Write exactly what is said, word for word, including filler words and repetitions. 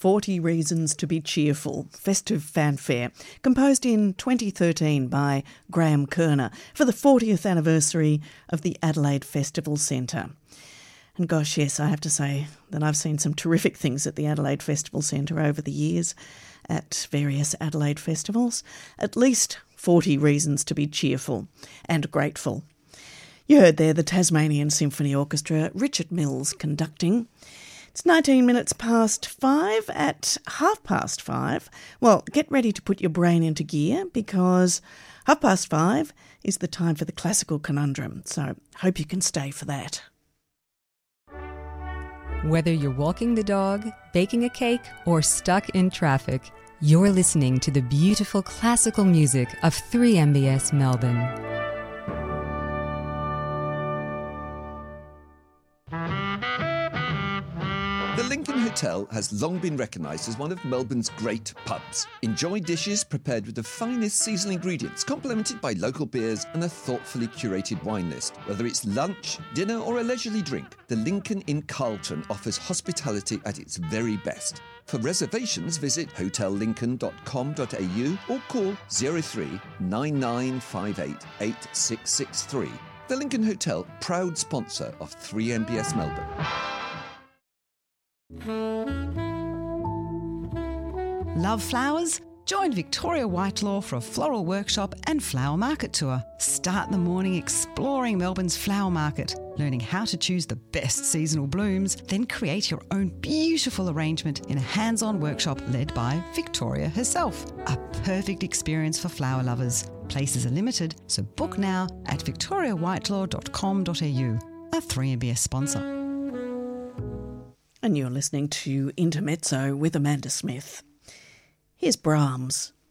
forty Reasons to be Cheerful, festive fanfare, composed in twenty thirteen by Graham Kerner for the fortieth anniversary of the Adelaide Festival Centre. And gosh, yes, I have to say that I've seen some terrific things at the Adelaide Festival Centre over the years at various Adelaide festivals. At least forty reasons to be cheerful and grateful. You heard there the Tasmanian Symphony Orchestra, Richard Mills conducting. It's nineteen minutes past five. At half past five, well, get ready to put your brain into gear because half past five is the time for the classical conundrum. So hope you can stay for that. Whether you're walking the dog, baking a cake, or stuck in traffic, you're listening to the beautiful classical music of three M B S Melbourne. The Lincoln Hotel has long been recognised as one of Melbourne's great pubs. Enjoy dishes prepared with the finest seasonal ingredients, complemented by local beers and a thoughtfully curated wine list. Whether it's lunch, dinner or a leisurely drink, the Lincoln in Carlton offers hospitality at its very best. For reservations, visit hotel lincoln dot com dot a u or call zero three nine nine five eight eight six six three. The Lincoln Hotel, proud sponsor of three M B S Melbourne. Love flowers? Join Victoria Whitelaw for a floral workshop and flower market tour. Start the morning exploring Melbourne's flower market, learning how to choose the best seasonal blooms, then create your own beautiful arrangement in a hands-on workshop led by Victoria herself. A perfect experience for flower lovers. Places are limited, so book now at victoria whitelaw dot com dot a u, a three M B S sponsor. And you're listening to Intermezzo with Amanda Smith. Here's Brahms,